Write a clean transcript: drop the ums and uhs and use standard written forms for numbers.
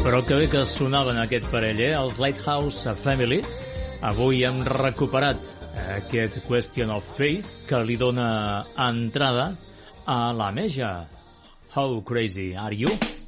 Però que bé que sonaven aquest parell, els Lighthouse Family. Avui hem recuperat aquest Question of Faith que li dona entrada a la Meja. How crazy are you?